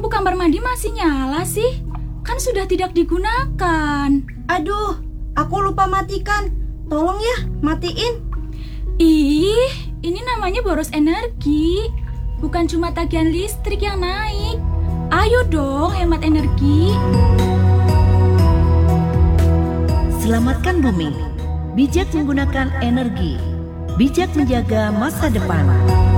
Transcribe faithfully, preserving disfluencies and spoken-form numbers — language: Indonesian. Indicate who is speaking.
Speaker 1: lampu kamar mandi masih nyala sih? Kan sudah tidak digunakan.
Speaker 2: Aduh, aku lupa matikan. Tolong ya, matiin.
Speaker 1: Ih, ini namanya boros energi. Bukan cuma tagihan listrik yang naik. Ayo dong, hemat energi.
Speaker 3: Selamatkan bumi. Bijak menggunakan energi. Bijak menjaga masa depan.